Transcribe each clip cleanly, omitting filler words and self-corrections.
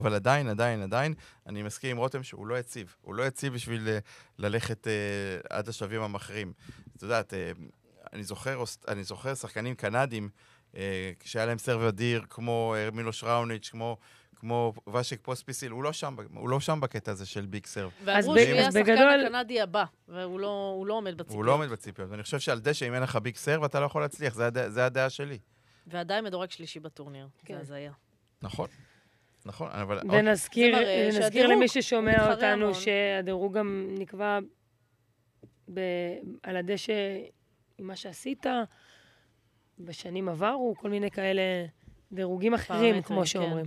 אבל עדיין, אני מסכים עם רותם שהוא לא יציב. הוא לא יציב בשביל ללכת עד השלבים המאחרים. אתה יודעת, אני זוכר שחקנים קנדים, כשהיה להם סרב אדיר, כמו מילוש ראוניץ', כמו ושק פוספיסיל, הוא לא שם בקטע הזה של ביג סרב. ואמרו שהוא יהיה השחקן הקנדי הבא, והוא לא עומד בציפיות. הוא לא עומד בציפיות, ואני חושב שעל דשא, אם אין לך ביג סרב, אתה לא יכול להצליח, זה הדעה שלי. ועדיין מדורג שלישי בטורניר, זה היה. נכון, אבל... ונזכיר למי ששומע אותנו שהדירוג גם נקבע על הדשא עם מה שעשית, בשנים עברו, כל מיני כאלה דירוגים אחרים, כמו שאומרים.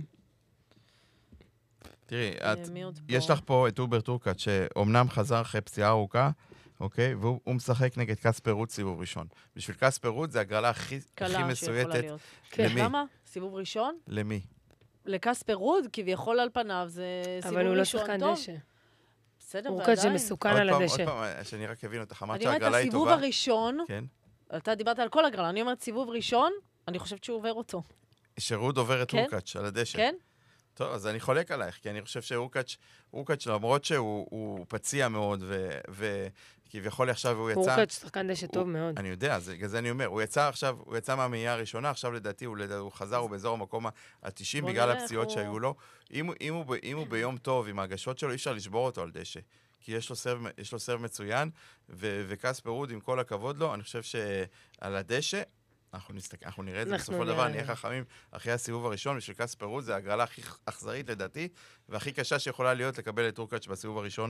תראי, יש לך פה את אובר טורקאץ' שאומנם חזר אחרי פציעה ארוכה, אוקיי? והוא משחק נגד קספר רוד סיבוב ראשון. בשביל קספר רוד זה הגרלה הכי מסויטת. למי? למה? סיבוב ראשון? למי? לקספר רוד, כביכול על פניו, זה סיבוב ראשון טוב. אבל הוא לא שחקן דשא. בסדר, טורקאץ' שמסוכן על הדשא. עוד פעם, שאני רק אבין אותך, אמרת שהגרלה היא טובה. אני אומרת, הסיבוב הראשון, כן. אתה דיברת על כל הגרלה, אני אומרת, סיבוב ראשון, אני חושבת שהוא עובר אותו. שרוד עובר את טורקאץ' על הדשא. כן? טוב, אז אני חולק עלייך, כי אני חושב שאורקאץ' למרות שהוא פציע מאוד, וכביכול עכשיו הוא יצא... אורקאץ' שחקן דשא טוב מאוד. אני יודע, זה אני אומר. הוא יצא מהמאייה הראשונה, עכשיו לדעתי הוא חזר, הוא באזור המקום ה-90 בגלל הפציעות שהיו לו. אם הוא ביום טוב עם ההגשות שלו, אי אפשר לשבור אותו על דשא. כי יש לו סרב מצוין, וקספר רוד, עם כל הכבוד לו, אני חושב שעל הדשא, אנחנו נראה את זה בסופו דבר, נהיה חכמים אחרי הסיבוב הראשון, בשביל קספר רוד, זה הגרלה הכי אכזרית לדעתי, והכי קשה שיכולה להיות לקבל את אורקאץ' בסיבוב הראשון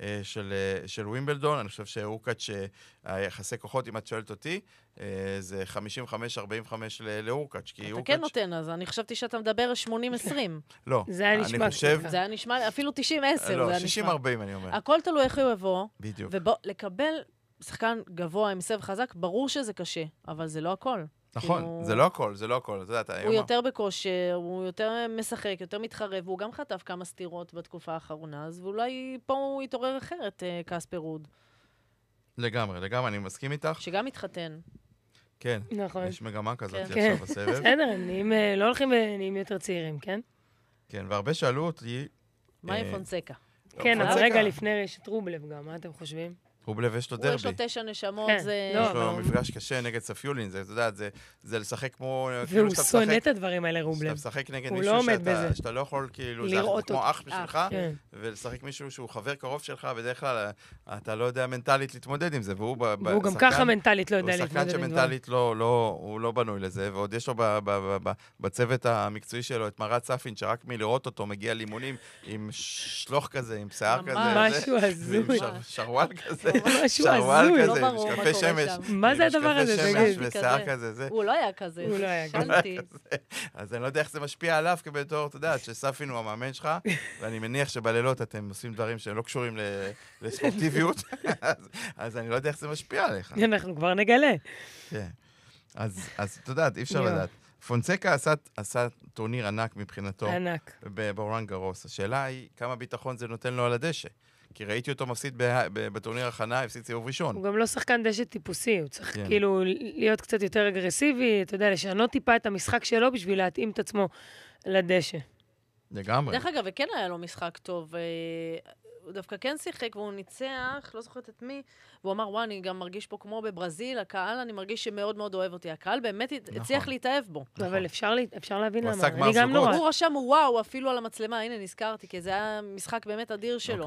של ווימבלדון. אני חושב שאורקאץ' היחסי כוחות, אם את שואלת אותי, זה 55-45 לאורקאץ'. אתה כן נותן, אז אני חשבתי שאתה מדבר 80-20. לא, אני חושב... זה היה נשמע, אפילו 90-10. לא, 60-40 אני אומר. הכל תלוי איך הוא יבוא. בדיוק. ולקבל שחקן גבוה עם סרב חזק, ברור שזה קשה, אבל זה לא הכל. נכון, זה לא הכל. הוא יותר בכושר, הוא יותר משחק, יותר מתחרב, והוא גם חטף כמה סתירות בתקופה האחרונה, אז ואולי פה הוא יתעורר אחרת, קספר רוד. לגמרי, אני מסכים איתך. שגם מתחתן. כן, נכון. יש מגמה כזאת עכשיו בסבב. בסדר, לא הולכים ונהיים יותר צעירים, כן? כן, והרבה שאלו אותי... מה עם פונסקה? כן, אבל רגע לפני יש את רובלב גם, מה אתם חושבים? רובלב יש לו דרבי. יש לו 9 נשמות, זה... יש לו מפגש קשה נגד ספיולין, זה, אתה יודע, זה לשחק כמו... והוא שונא את הדברים האלה, רובלב. שאתה משחק נגד מישהו שאתה לא יכול כאילו... לראות אותו. כמו אח בשבילך, ולשחק מישהו שהוא חבר קרוב שלך, בדרך כלל אתה לא יודע מנטלית להתמודד עם זה, והוא גם ככה מנטלית לא יודע להתמודד עם זה. הוא שחקן שמנטלית הוא לא בנוי לזה, ועוד יש לו בצוות המקצועי שלו את מרת ספין, שרק מלראות אותו מגיע לימונים עם שלוח כזה, עם שיער כזה. משהו הזוי. שרוואל כזה. משהו הזוי. לא ברור מה קורה שם. מה זה הדבר הזה? שמש ושיער כזה. הוא לא היה כזה. הוא לא היה כזה. אז אני לא יודע איך זה משפיע עליו כבתור, אתה יודע, שספין הוא המאמן שלך, ואני מניח שבלילות אתם עושים דברים שהם לא קשורים לספורטיביות, אז אני לא יודע איך זה משפיע עליך. אנחנו כבר נגלה. כן. אז אתה יודעת, אי אפשר לדעת. פונסקה עשה טורניר ענק מבחינתו. ענק. ברולאן גארוס. השאלה היא, כמה ביטחון זה נותן לו על הדשא? כי ראיתי אותו מפסיד בטורניר הכנה, הפסיד סיבוב ראשון. הוא גם לא שחקן דשא טיפוסי, הוא צריך כאילו להיות קצת יותר אגרסיבי, אתה יודע, לשנות טיפה את המשחק שלו בשביל להתאים את עצמו לדשא. לגמרי. דרך אגב, וכן היה לו משחק טוב, הוא דווקא כן שיחק, והוא ניצח, לא זוכרת את מי, והוא אמר, וואי, אני גם מרגיש פה כמו בברזיל, הקהל, אני מרגיש שמאוד מאוד אוהב אותי. הקהל באמת הצליח להתאהב בו. אבל אפשר להבין למה. אני גם נורא. הוא רשם וואו, אפילו על המצלמה, הנה נזכרתי, כי זה היה משחק באמת אדיר שלו.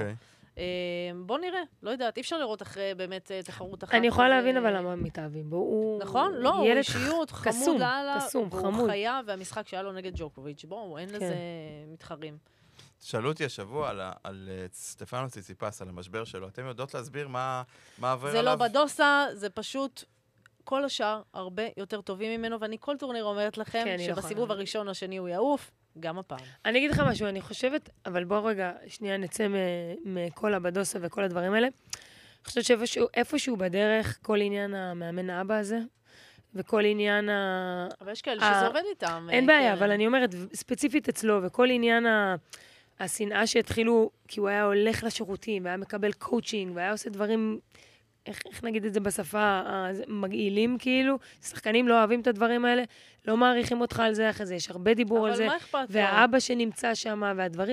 בוא נראה, לא יודעת, אי אפשר לראות אחרי באמת תחרות אחת. אני יכולה להבין אבל למה מתאהבים בו. נכון? לא, הוא אישיות חמוד הלאה, קסום, הוא חיה, והמשחק שהיה לו נגד ג'וקוביץ', בואו, אין לזה מתחרים. שאלו אותי השבוע על סטפנו ציציפס, על המשבר שלו. אתם יודעות להסביר מה עובר עליו? זה לא בדוסה, זה פשוט כל השאר הרבה יותר טובים ממנו, ואני כל טורניר אומרת לכם שבסיבוב הראשון השני הוא יעוף, גם הפעם. אני אגיד לך משהו, אני חושבת, אבל בוא רגע, שנייה נצא מכל הבדוסה וכל הדברים האלה. אני חושבת שאיפשהו בדרך, כל עניין המאמן האבא הזה, וכל עניין אבל יש כאלה שזה עובד איתם. אין בעיה, אבל אני אומרת, ספציפית אצלו, וכל עניין השנאה שהתחילו, כי הוא היה הולך לשירותים, והיה מקבל קואוצ'ינג, והיה עושה דברים איך נגיד את זה בשפה, מגעילים כאילו, שחקנים לא אוהבים את הדברים האלה, לא מעריכים אותך על זה, אחרי זה יש הרבה דיבור על זה, אבל מה אכפת לו? והאבא שנמצא שם, והדברים